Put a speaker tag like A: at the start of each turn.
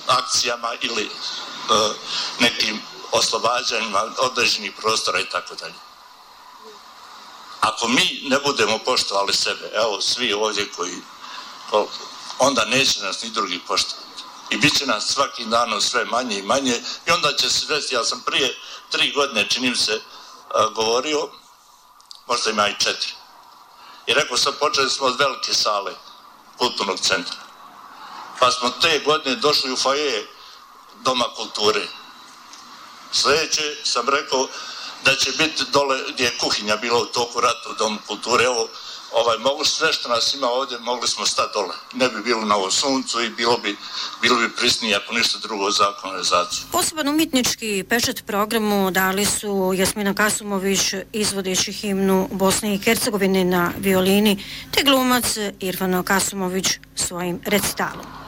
A: akcijama ili nekim oslobađanjima određenih prostora i tako dalje. Ako mi ne budemo poštovali sebe, evo svi ovdje koji, onda neće nas ni drugi poštovati. I bit će nas svakim danom sve manje i manje i onda će se desiti, ja sam prije 3 godine, čini mi se, govorio, možda ima i 4. I rekao sam, počeli smo od velike sale kulturnog centra. Pa smo te godine došli u foaje Doma kulture. Sljedeće sam rekao da će biti dole gdje je kuhinja bila u toku rata u Domu kulture. Evo, mogu sve što nas ima ovdje, mogli smo stati dole. Ne bi bilo na ovom suncu i bilo bi prisnije, ako ništa drugo, za kanalizaciju.
B: Poseban umjetnički pečat programu dali su Jasmina Kasumović, izvodeći himnu Bosne i Hercegovine na violini, te glumac Irfan Kasumović svojim recitalom.